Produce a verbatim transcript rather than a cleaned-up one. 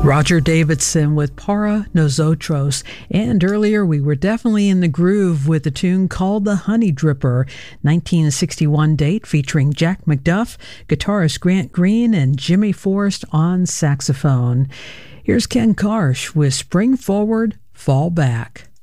Roger Davidson with Para Nosotros, and earlier we were definitely in the groove with a tune called The Honey Dripper, nineteen sixty-one date featuring Jack McDuff, guitarist Grant Green, and Jimmy Forrest on saxophone. Here's Ken Karsh with Spring Forward, Fall Back.